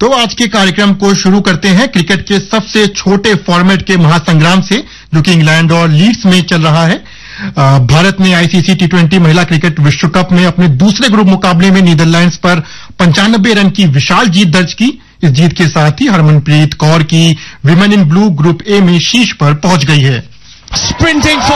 तो आज के कार्यक्रम को शुरू करते हैं क्रिकेट के सबसे छोटे फॉर्मेट के महासंग्राम से, जो कि इंग्लैंड और लीड्स में चल रहा है। भारत ने आईसीसी टी20 महिला क्रिकेट विश्व कप में अपने दूसरे ग्रुप मुकाबले में नीदरलैंड्स पर 95 रन की विशाल जीत दर्ज की। इस जीत के साथ ही हरमनप्रीत कौर की women in blue group A में शीर्ष पर पहुंच गई है।